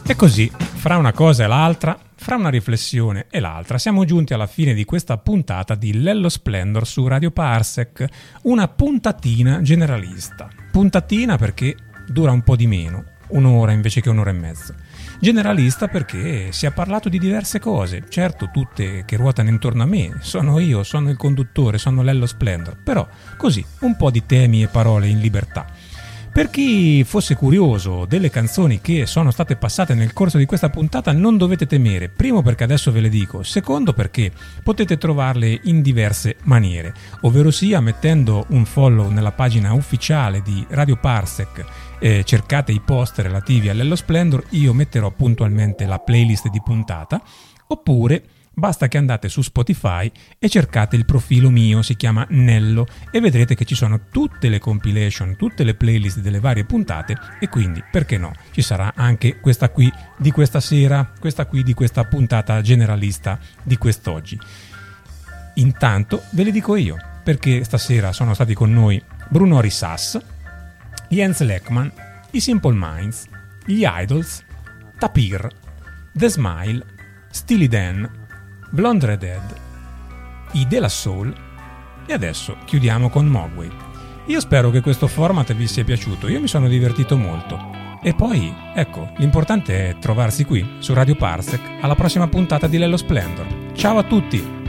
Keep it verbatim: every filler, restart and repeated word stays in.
E così, fra una cosa e l'altra, fra una riflessione e l'altra, siamo giunti alla fine di questa puntata di Lello Splendor su Radio Parsec, una puntatina generalista. Puntatina perché dura un po' di meno, un'ora invece che un'ora e mezza. Generalista perché si è parlato di diverse cose, certo tutte che ruotano intorno a me, sono io, sono il conduttore, sono Lello Splendor, però così, un po' di temi e parole in libertà. Per chi fosse curioso delle canzoni che sono state passate nel corso di questa puntata, non dovete temere. Primo perché adesso ve le dico, secondo perché potete trovarle in diverse maniere, ovvero sia mettendo un follow nella pagina ufficiale di Radio Parsec, eh, cercate i post relativi a Lello Splendor, io metterò puntualmente la playlist di puntata, oppure basta che andate su Spotify e cercate il profilo mio, si chiama Nello, e vedrete che ci sono tutte le compilation, tutte le playlist delle varie puntate, e quindi, perché no, ci sarà anche questa qui di questa sera, questa qui di questa puntata generalista di quest'oggi. Intanto ve le dico io, perché stasera sono stati con noi Bruno Risas, Jens Lekman, i Simple Minds, gli Idols, Tapir, The Smile, Steely Dan, Blonde Redhead, i De La Soul, e adesso chiudiamo con Mogwai. Io spero che questo format vi sia piaciuto, io mi sono divertito molto. E poi, ecco, l'importante è trovarsi qui, su Radio Parsec, alla prossima puntata di Lello Splendor. Ciao a tutti!